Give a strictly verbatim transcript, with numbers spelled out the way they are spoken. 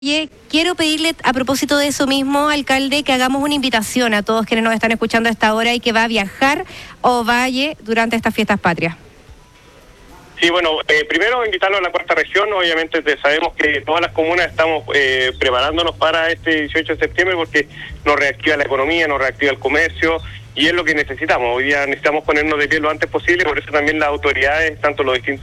Oye, quiero pedirle a propósito de eso mismo, alcalde, que hagamos una invitación a todos quienes nos están escuchando a esta hora y que va a viajar a Ovalle durante estas fiestas patrias. Sí, bueno, eh, primero invitarlo a la cuarta región. Obviamente te, sabemos que todas las comunas estamos eh, preparándonos para este dieciocho de septiembre porque nos reactiva la economía, nos reactiva el comercio y es lo que necesitamos. Hoy día necesitamos ponernos de pie lo antes posible, por eso también las autoridades, tanto los distintos